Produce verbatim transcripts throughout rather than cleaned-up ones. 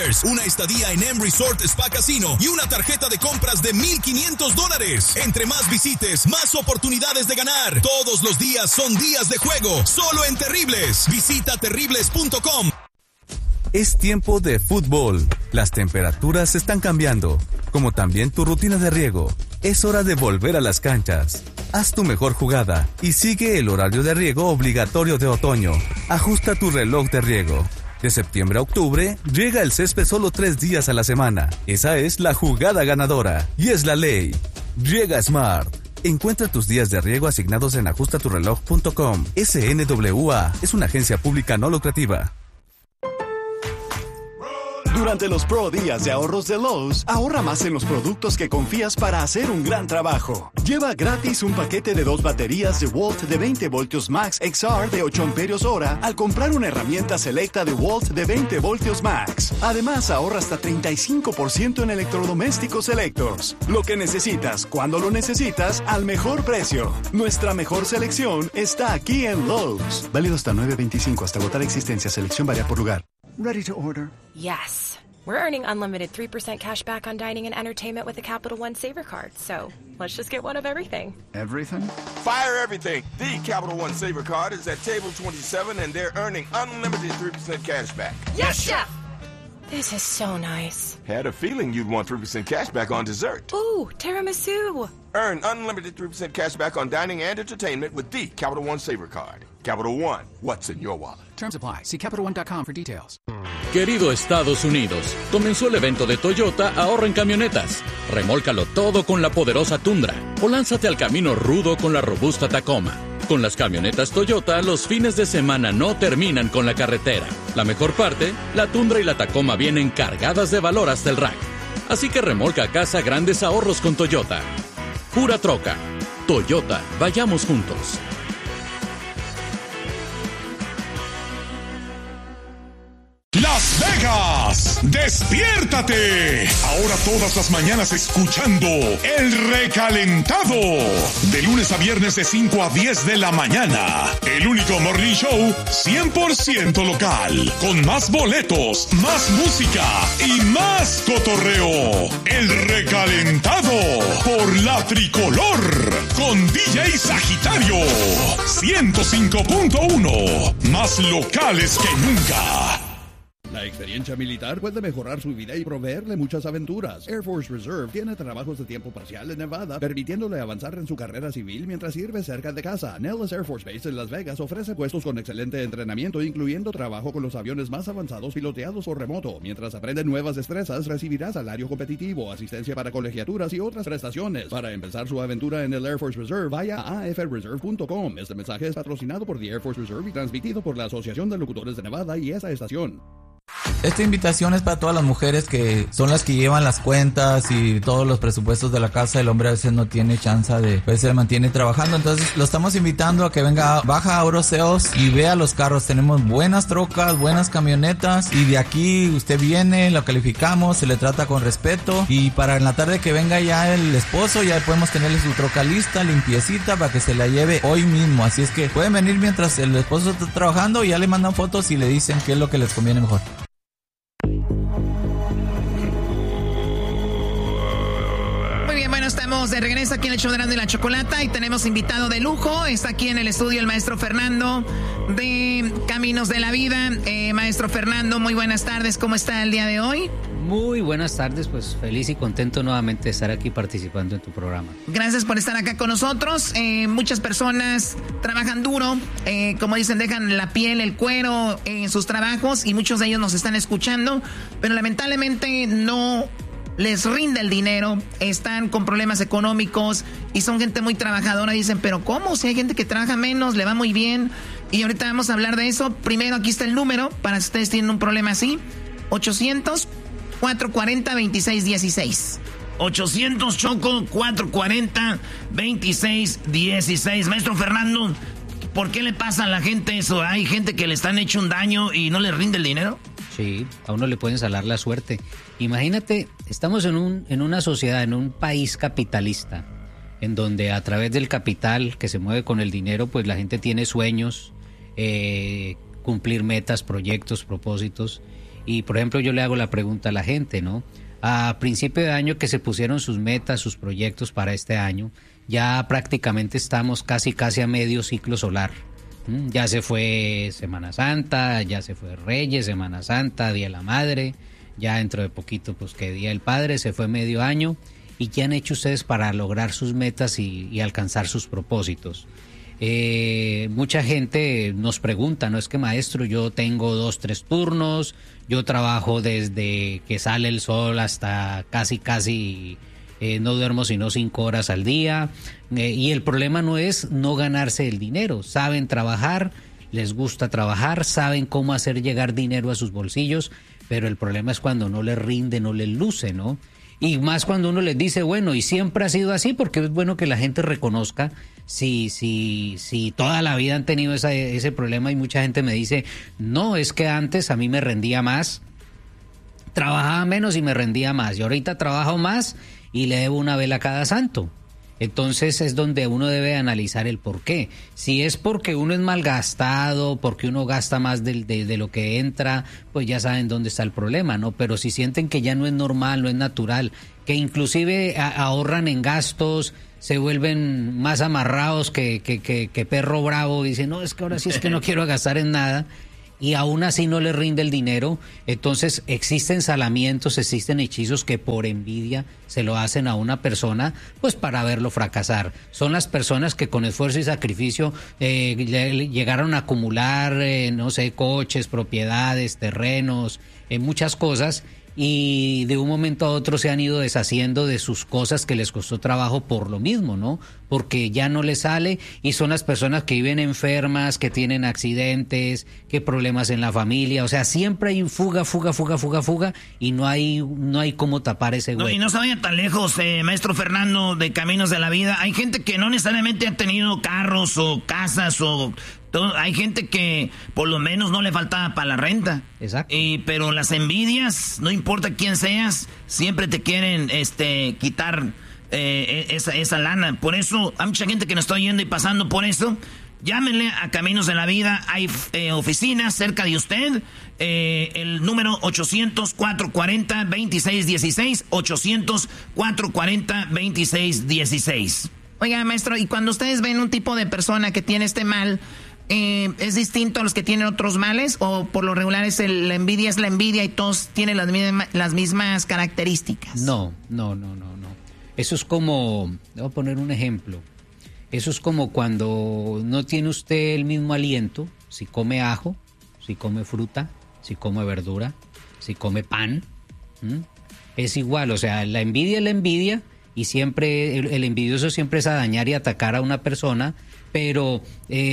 Una estadía en M Resort Spa Casino y una tarjeta de compras de mil quinientos dólares. Entre más visites, más oportunidades de ganar. Todos los días son días de juego, solo en Terribles. Visita terribles punto com. Es tiempo de fútbol. Las temperaturas están cambiando, como también tu rutina de riego. Es hora de volver a las canchas. Haz tu mejor jugada y sigue el horario de riego obligatorio de otoño. Ajusta tu reloj de riego. De septiembre a octubre, riega el césped solo tres días a la semana. Esa es la jugada ganadora. Y es la ley. Riega Smart. Encuentra tus días de riego asignados en ajusta tu reloj punto com. S N W A es una agencia pública no lucrativa. Durante los Pro Días de Ahorros de Lowe's, ahorra más en los productos que confías para hacer un gran trabajo. Lleva gratis un paquete de dos baterías DeWalt de veinte voltios Max X R de ocho amperios hora al comprar una herramienta selecta DeWalt de veinte voltios Max. Además, ahorra hasta treinta y cinco por ciento en electrodomésticos selectos. Lo que necesitas, cuando lo necesitas, al mejor precio. Nuestra mejor selección está aquí en Lowe's. Válido hasta nueve veinticinco, hasta agotar existencia. Selección varía por lugar. Ready to order? Yes. We're earning unlimited three percent cash back on dining and entertainment with the Capital One Saver Card. So, let's just get one of everything. Everything? Fire everything. The Capital One Saver Card is at table twenty-seven and they're earning unlimited three percent cash back. Yes, Chef! This is so nice. Had a feeling you'd want three percent cash back on dessert. Ooh, tiramisu. Earn unlimited three percent cash back on dining and entertainment with the Capital One Saver Card. Capital One, what's in your wallet? Terms apply. See Capital One dot com for details. Querido Estados Unidos, comenzó el evento de Toyota Ahorra en Camionetas. Remólcalo todo con la poderosa Tundra o lánzate al camino rudo con la robusta Tacoma. Con las camionetas Toyota, los fines de semana no terminan con la carretera. La mejor parte, la Tundra y la Tacoma vienen cargadas de valor hasta el rack. Así que remolca a casa grandes ahorros con Toyota. Pura troca. Toyota, vayamos juntos. Las Vegas, despiértate. Ahora todas las mañanas escuchando El Recalentado. De lunes a viernes de cinco a diez de la mañana. El único morning show cien por ciento local. Con más boletos, más música y más cotorreo. El Recalentado por La Tricolor. Con D J Sagitario. ciento cinco punto uno. Más locales que nunca. La experiencia militar puede mejorar su vida y proveerle muchas aventuras. Air Force Reserve tiene trabajos de tiempo parcial en Nevada, permitiéndole avanzar en su carrera civil mientras sirve cerca de casa. Nellis Air Force Base en Las Vegas ofrece puestos con excelente entrenamiento, incluyendo trabajo con los aviones más avanzados piloteados por remoto. Mientras aprende nuevas destrezas, recibirá salario competitivo, asistencia para colegiaturas y otras prestaciones. Para empezar su aventura en el Air Force Reserve, vaya a a f reserve punto com. Este mensaje es patrocinado por The Air Force Reserve y transmitido por la Asociación de Locutores de Nevada y esa estación. Esta invitación es para todas las mujeres que son las que llevan las cuentas y todos los presupuestos de la casa. El hombre a veces no tiene chance de, pues se mantiene trabajando. Entonces lo estamos invitando a que venga, baja a Auroseos y vea los carros. Tenemos buenas trocas, buenas camionetas y de aquí usted viene, lo calificamos, se le trata con respeto y para en la tarde que venga ya el esposo, ya podemos tenerle su troca lista, limpiecita para que se la lleve hoy mismo. Así es que pueden venir mientras el esposo está trabajando y ya le mandan fotos y le dicen qué es lo que les conviene mejor. Estamos de regreso aquí en el show de Erasmo y la Chocolata y tenemos invitado de lujo. Está aquí en el estudio el maestro Fernando de Caminos de la Vida. Eh, maestro Fernando, muy buenas tardes. ¿Cómo está el día de hoy? Muy buenas tardes, pues feliz y contento nuevamente de estar aquí participando en tu programa. Gracias por estar acá con nosotros. Eh, muchas personas trabajan duro, eh, como dicen, dejan la piel, el cuero en sus trabajos y muchos de ellos nos están escuchando, pero lamentablemente no les rinde el dinero, están con problemas económicos y son gente muy trabajadora. Dicen, pero ¿cómo? Si hay gente que trabaja menos, le va muy bien. Y ahorita vamos a hablar de eso. Primero, aquí está el número para si ustedes tienen un problema así. ochocientos, cuatrocientos cuarenta, veintiséis dieciséis. ochocientos Choco, cuatrocientos cuarenta, veintiséis dieciséis. Maestro Fernando, ¿por qué le pasa a la gente eso? ¿Hay gente que le están hecho un daño y no le rinde el dinero? Sí, a uno le pueden salar la suerte. Imagínate, estamos en un en una sociedad, en un país capitalista, en donde a través del capital que se mueve con el dinero, pues la gente tiene sueños, eh, cumplir metas, proyectos, propósitos. Y, por ejemplo, yo le hago la pregunta a la gente, ¿no? A principio de año que se pusieron sus metas, sus proyectos para este año, ya prácticamente estamos casi, casi a medio ciclo solar. ¿Mm? Ya se fue Semana Santa, ya se fue Reyes, Semana Santa, Día de la Madre, ya dentro de poquito, pues que Día del Padre, se fue medio año. ¿Y qué han hecho ustedes para lograr sus metas y, y alcanzar sus propósitos? Eh, mucha gente nos pregunta, ¿no? Es que maestro, yo tengo dos, tres turnos, yo trabajo desde que sale el sol hasta casi, casi eh, no duermo sino cinco horas al día. Eh, y el problema no es no ganarse el dinero, saben trabajar, les gusta trabajar, saben cómo hacer llegar dinero a sus bolsillos, pero el problema es cuando no les rinde, no les luce, ¿no? Y más cuando uno les dice, bueno, y siempre ha sido así, porque es bueno que la gente reconozca si, si, si toda la vida han tenido esa, ese problema. Y mucha gente me dice, no, es que antes a mí me rendía más, trabajaba menos y me rendía más, y ahorita trabajo más y le debo una vela a cada santo. Entonces es donde uno debe analizar el por qué. Si es porque uno es malgastado, porque uno gasta más de, de, de lo que entra, pues ya saben dónde está el problema, ¿no? Pero si sienten que ya no es normal, no es natural, que inclusive a, ahorran en gastos, se vuelven más amarrados que, que, que, que perro bravo, y dicen, no, es que ahora sí es que no quiero gastar en nada, y aún así no le rinde el dinero, entonces existen salamientos, existen hechizos que por envidia se lo hacen a una persona, pues para verlo fracasar. Son las personas que con esfuerzo y sacrificio eh, llegaron a acumular, eh, no sé, coches, propiedades, terrenos, eh, muchas cosas, y de un momento a otro se han ido deshaciendo de sus cosas que les costó trabajo por lo mismo, ¿no? Porque ya no les sale, y son las personas que viven enfermas, que tienen accidentes, que problemas en la familia, o sea, siempre hay fuga, fuga, fuga, fuga, fuga, y no hay no hay cómo tapar ese hueco. No, y no se vaya tan lejos, eh, maestro Fernando, de Caminos de la Vida. Hay gente que no necesariamente ha tenido carros o casas o... Todo, hay gente que por lo menos no le faltaba para la renta. Exacto. Y, pero las envidias, no importa quién seas, siempre te quieren este, quitar eh, esa, esa lana. Por eso hay mucha gente que nos está oyendo y pasando por eso. Llámenle a Caminos de la Vida. Hay eh, oficinas cerca de usted. Eh, el número ochocientos, cuatrocientos cuarenta, veintiséis dieciséis. ochocientos, cuatrocientos cuarenta, veintiséis dieciséis. Oiga, maestro, y cuando ustedes ven un tipo de persona que tiene este mal, eh, ¿es distinto a los que tienen otros males? ¿O por lo regular es el, la envidia es la envidia y todos tienen las mismas, las mismas características? No, no, no, no, no. Eso es como, voy a poner un ejemplo. Eso es como cuando no tiene usted el mismo aliento, si come ajo, si come fruta, si come verdura, si come pan. ¿Mm? Es igual, o sea, la envidia es la envidia. Y siempre, el, el envidioso siempre es a dañar y atacar a una persona, pero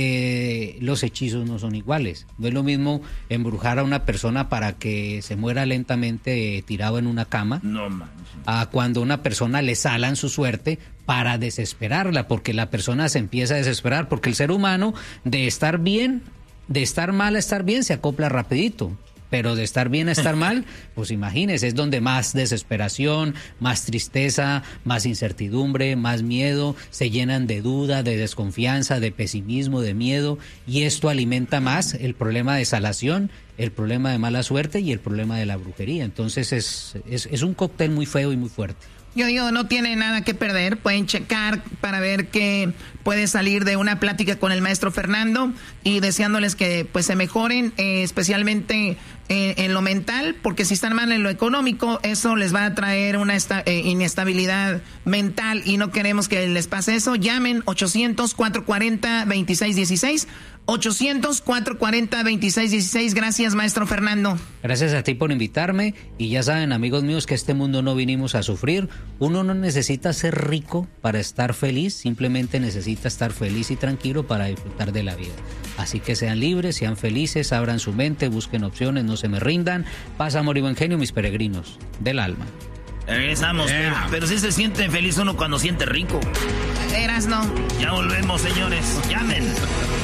eh, los hechizos no son iguales. No es lo mismo embrujar a una persona para que se muera lentamente eh, tirado en una cama, no, man. a cuando una persona le salan su suerte para desesperarla, porque la persona se empieza a desesperar, porque el ser humano de estar bien, de estar mal a estar bien se acopla rapidito. Pero de estar bien a estar mal, pues imagínese, es donde más desesperación, más tristeza, más incertidumbre, más miedo, se llenan de duda, de desconfianza, de pesimismo, de miedo, y esto alimenta más el problema de salación, el problema de mala suerte y el problema de la brujería. Entonces es, es, es un cóctel muy feo y muy fuerte. Yo digo, no tiene nada que perder, pueden checar para ver qué puede salir de una plática con el maestro Fernando, y deseándoles que pues se mejoren, eh, especialmente eh, en lo mental, porque si están mal en lo económico, eso les va a traer una esta, eh, inestabilidad mental y no queremos que les pase eso. Llamen ochocientos, cuatrocientos cuarenta, veintiséis dieciséis, ochocientos, cuatrocientos cuarenta, veintiséis dieciséis. Gracias, maestro Fernando. Gracias a ti por invitarme, y ya saben, amigos míos, que este mundo no vinimos a sufrir. Uno no necesita ser rico para estar feliz, simplemente necesita estar feliz y tranquilo para disfrutar de la vida. Así que sean libres, sean felices, abran su mente, busquen opciones, no se me rindan. Paz, amor y buen genio, mis peregrinos del alma. Regresamos, yeah. pero, pero sí se siente feliz uno cuando siente rico. Eras no. Ya volvemos, señores. Llamen.